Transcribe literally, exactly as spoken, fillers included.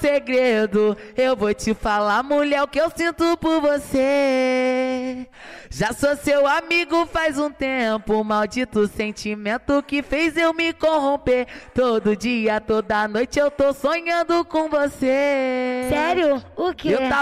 segredo, eu vou te falar, mulher, o que eu sinto por você. Já sou seu amigo faz um tempo, maldito sentimento que fez eu me corromper. Todo dia, toda noite eu tô sonhando com você. Sério? O quê? Eu tava